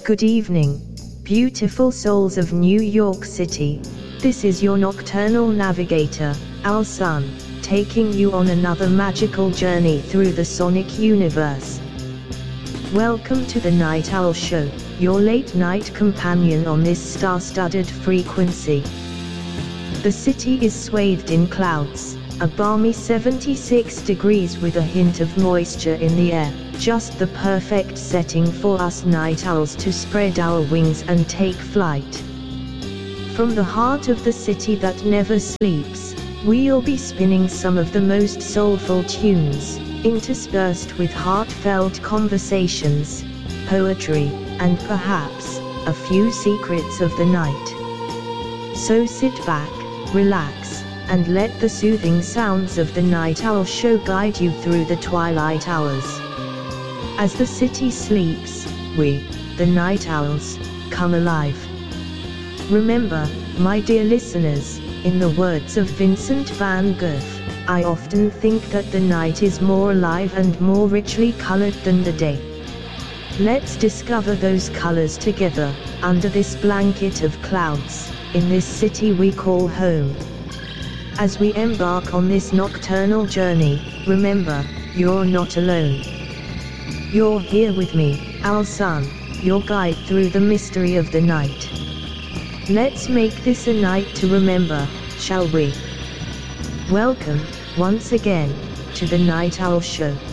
Good evening, beautiful souls of New York City. This is your nocturnal navigator, Al Sun, taking you on another magical journey through the sonic universe. Welcome to the Night Owl Show, your late-night companion on this star-studded frequency. The city is swathed in clouds, a balmy 76 degrees with a hint of moisture in the air, just the perfect setting for us night owls to spread our wings and take flight. From the heart of the city that never sleeps, we'll be spinning some of the most soulful tunes, interspersed with heartfelt conversations, poetry, and perhaps a few secrets of the night. So sit back, relax, and let the soothing sounds of the Night Owl Show guide you through the twilight hours. As the city sleeps, we, the night owls, come alive. Remember, my dear listeners, in the words of Vincent van Gogh, I often think that the night is more alive and more richly colored than the day. Let's discover those colors together, under this blanket of clouds, in this city we call home. As we embark on this nocturnal journey, remember, you're not alone. You're here with me, Al Sun, your guide through the mystery of the night. Let's make this a night to remember, shall we? Welcome, once again, to the Night Owl Show.